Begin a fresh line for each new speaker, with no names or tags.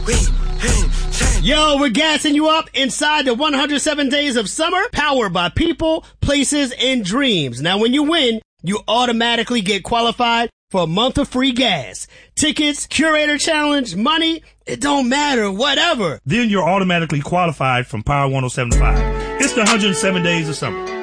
Yo, we're gassing you up inside the 107 Days of Summer, powered by people, places, and dreams. Now, when you win, you automatically get qualified for a month of free gas. Tickets, curator challenge, money, it don't matter, whatever.
Then you're automatically qualified from Power 107.5. It's the 107 Days of Summer.